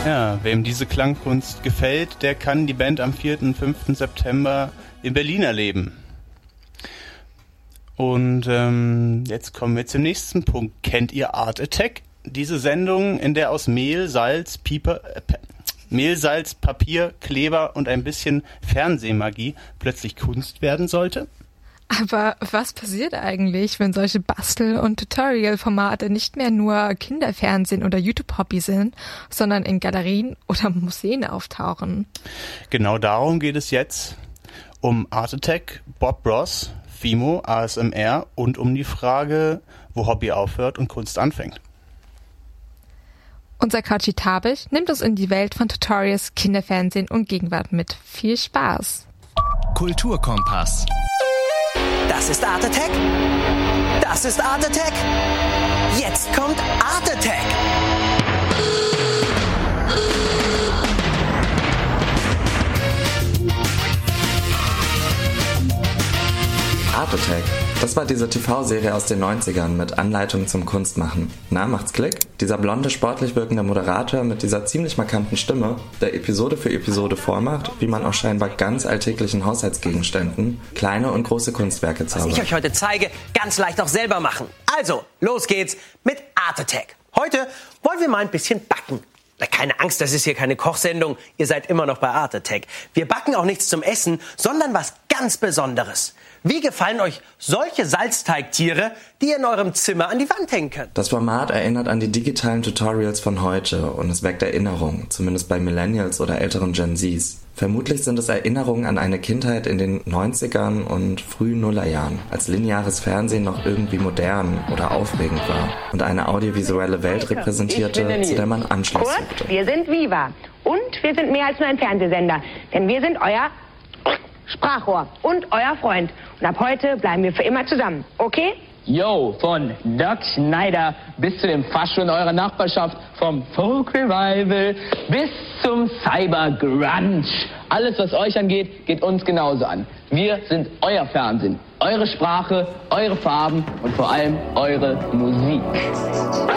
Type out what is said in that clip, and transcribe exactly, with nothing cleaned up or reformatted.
Ja, wem diese Klangkunst gefällt, der kann die Band am vierten und fünften September in Berlin erleben. Und ähm, jetzt kommen wir zum nächsten Punkt. Kennt ihr Art Attack? Diese Sendung, in der aus Mehl, Salz, Pieper, äh, Mehl, Salz, Papier, Kleber und ein bisschen Fernsehmagie plötzlich Kunst werden sollte? Aber was passiert eigentlich, wenn solche Bastel- und Tutorial-Formate nicht mehr nur Kinderfernsehen oder YouTube-Hobby sind, sondern in Galerien oder Museen auftauchen? Genau darum geht es jetzt. Um Art Attack, Bob Ross, Fimo, A S M R und um die Frage, wo Hobby aufhört und Kunst anfängt. Unser Katschi Tabich nimmt uns in die Welt von Tutorials, Kinderfernsehen und Gegenwart mit. Viel Spaß! Kulturkompass. Das ist Art Attack. Das ist Art Attack. Jetzt kommt Art Attack. Art Attack. Das war diese T V-Serie aus den neunzigern mit Anleitungen zum Kunstmachen. Na, macht's Klick? Dieser blonde, sportlich wirkende Moderator mit dieser ziemlich markanten Stimme, der Episode für Episode vormacht, wie man aus scheinbar ganz alltäglichen Haushaltsgegenständen kleine und große Kunstwerke zaubert. Was ich euch heute zeige, ganz leicht auch selber machen. Also, los geht's mit Art Attack. Heute wollen wir mal ein bisschen backen. Na, keine Angst, das ist hier keine Kochsendung. Ihr seid immer noch bei Art Attack. Wir backen auch nichts zum Essen, sondern was ganz Besonderes. Wie gefallen euch solche Salzteigtiere, die ihr in eurem Zimmer an die Wand hängen könnt? Das Format erinnert an die digitalen Tutorials von heute und es weckt Erinnerungen, zumindest bei Millennials oder älteren Gen Zs. Vermutlich sind es Erinnerungen an eine Kindheit in den neunzigern und frühen Nullerjahren, als lineares Fernsehen noch irgendwie modern oder aufregend war und eine audiovisuelle Welt repräsentierte, zu der man Anschluss suchte. Kurz, wir sind Viva und wir sind mehr als nur ein Fernsehsender, denn wir sind euer Sprachrohr und euer Freund. Und ab heute bleiben wir für immer zusammen, okay? Yo, von Doc Schneider bis zu dem Fascho in eurer Nachbarschaft, vom Folk Revival bis zum Cyber Grunge. Alles, was euch angeht, geht uns genauso an. Wir sind euer Fernsehen, eure Sprache, eure Farben und vor allem eure Musik.